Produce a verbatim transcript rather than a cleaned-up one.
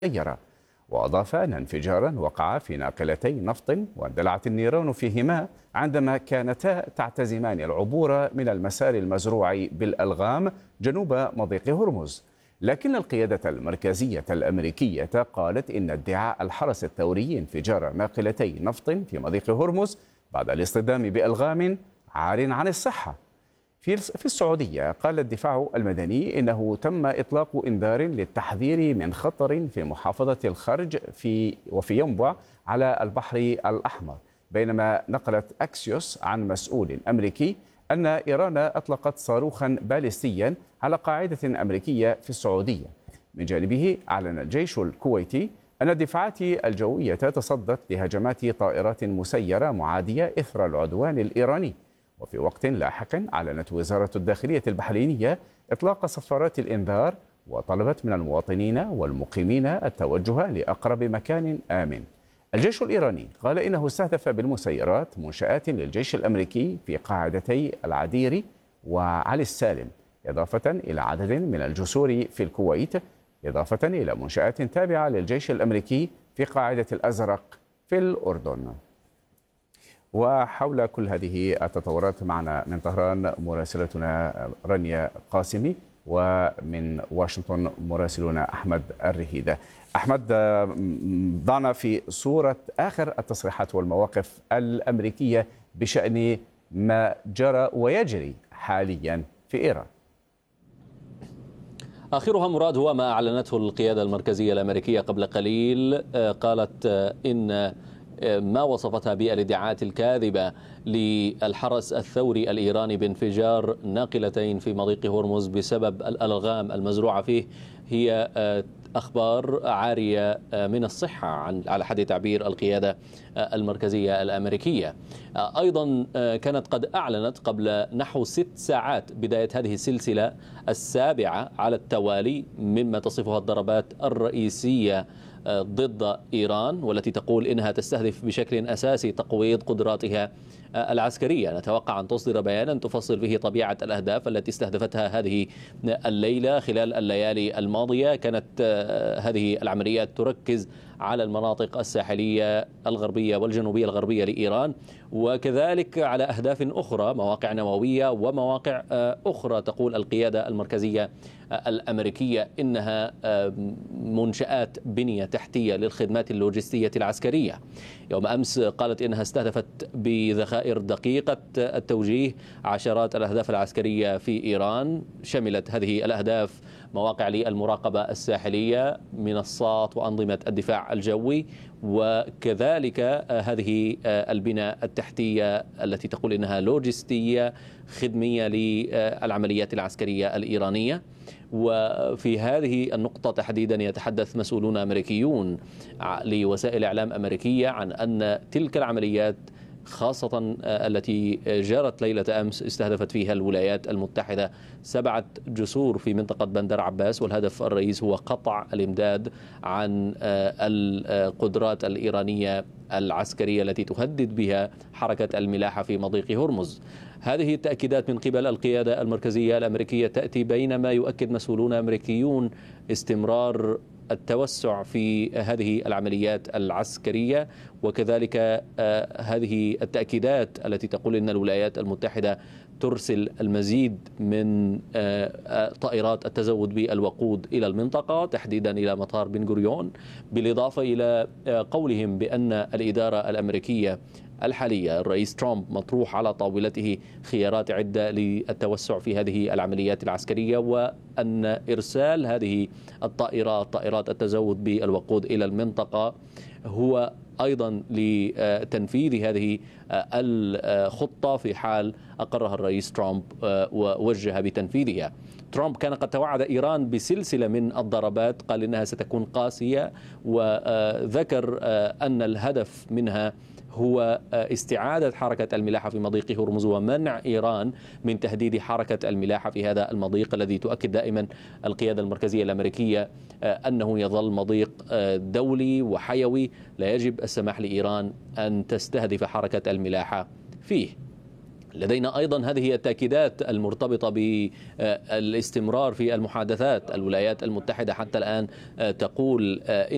مسيرة. وأضاف أن انفجارا وقع في ناقلتي نفط واندلعت النيران فيهما عندما كانتا تعتزمان العبور من المسار المزروع بالألغام جنوب مضيق هرمز. لكن القيادة المركزية الأمريكية قالت إن ادعاء الحرس الثوري انفجار ناقلتي نفط في مضيق هرمز بعد الاصطدام بألغام عار عن الصحة. في السعودية قال الدفاع المدني إنه تم إطلاق إنذار للتحذير من خطر في محافظة الخرج في وفي ينبع على البحر الأحمر، بينما نقلت أكسيوس عن مسؤول أمريكي أن إيران أطلقت صاروخا باليستيا على قاعدة أمريكية في السعودية. من جانبه أعلن الجيش الكويتي أن الدفاعات الجوية تصدت لهجمات طائرات مسيرة معادية إثر العدوان الإيراني. وفي وقت لاحق أعلنت وزارة الداخلية البحرينية إطلاق صفارات الإنذار وطلبت من المواطنين والمقيمين التوجه لأقرب مكان آمن. الجيش الإيراني قال إنه استهدف بالمسيرات منشآت للجيش الأمريكي في قاعدتي العديري وعلي السالم، إضافة إلى عدد من الجسور في الكويت، إضافة إلى منشآت تابعة للجيش الأمريكي في قاعدة الأزرق في الأردن. وحول كل هذه التطورات معنا من طهران مراسلتنا رانيا قاسمي، ومن واشنطن مراسلنا أحمد الرهيدة. أحمد، ضعنا في صورة آخر التصريحات والمواقف الأمريكية بشأن ما جرى ويجري حاليا في إيران. آخرها مراد هو ما أعلنته القيادة المركزية الأمريكية قبل قليل. قالت إن ما وصفتها بالادعاءات الكاذبة للحرس الثوري الإيراني بانفجار ناقلتين في مضيق هرمز بسبب الألغام المزروعة فيه هي أخبار عارية من الصحة على حد تعبير القيادة المركزية الأمريكية. أيضا كانت قد أعلنت قبل نحو ست ساعات بداية هذه السلسلة السابعة على التوالي مما تصفها الضربات الرئيسية ضد إيران، والتي تقول إنها تستهدف بشكل أساسي تقويض قدراتها العسكرية. نتوقع أن تصدر بيانا تفصل فيه طبيعة الأهداف التي استهدفتها هذه الليلة. خلال الليالي الماضية كانت هذه العمليات تركز على المناطق الساحلية الغربية والجنوبية الغربية لإيران، وكذلك على أهداف أخرى، مواقع نووية ومواقع أخرى. تقول القيادة المركزية الأمريكية إنها منشآت بنية تحتية للخدمات اللوجستية العسكرية. يوم أمس قالت إنها استهدفت بذخائر دقيقة التوجيه عشرات الأهداف العسكرية في إيران. شملت هذه الأهداف مواقع للمراقبة الساحلية، منصات وأنظمة الدفاع الجوي، وكذلك هذه البنى التحتية التي تقول إنها لوجستية خدمية للعمليات العسكرية الإيرانية. وفي هذه النقطة تحديدا يتحدث مسؤولون أمريكيون لوسائل إعلام أمريكية عن أن تلك العمليات خاصة التي جرت ليلة أمس استهدفت فيها الولايات المتحدة سبعة جسور في منطقة بندر عباس، والهدف الرئيس هو قطع الإمداد عن القدرات الإيرانية العسكرية التي تهدد بها حركة الملاحة في مضيق هرمز. هذه التأكيدات من قبل القيادة المركزية الأمريكية تأتي بينما يؤكد مسؤولون أمريكيون استمرار التوسع في هذه العمليات العسكرية، وكذلك هذه التأكيدات التي تقول إن الولايات المتحدة ترسل المزيد من طائرات التزود بالوقود إلى المنطقة تحديدا إلى مطار بن غوريون، بالإضافة إلى قولهم بأن الإدارة الأمريكية الحالية الرئيس ترامب مطروح على طاولته خيارات عدة للتوسع في هذه العمليات العسكرية، وأن إرسال هذه الطائرات طائرات التزود بالوقود إلى المنطقة هو أيضا لتنفيذ هذه الخطة في حال أقرها الرئيس ترامب ووجه بتنفيذها. ترامب كان قد توعد إيران بسلسلة من الضربات، قال إنها ستكون قاسية، وذكر أن الهدف منها هو استعادة حركة الملاحة في مضيق هرمز ومنع إيران من تهديد حركة الملاحة في هذا المضيق الذي تؤكد دائما القيادة المركزية الأمريكية أنه يظل مضيق دولي وحيوي لا يجب السماح لإيران أن تستهدف حركة الملاحة فيه. لدينا أيضا هذه التأكيدات المرتبطة بالاستمرار في المحادثات. الولايات المتحدة حتى الآن تقول